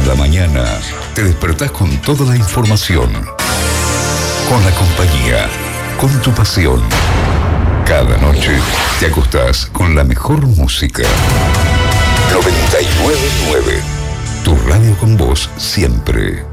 la mañana te despertás con toda la información, con la compañía, con tu pasión. Cada noche te acostás con la mejor música. 99.9. Tu radio con vos siempre.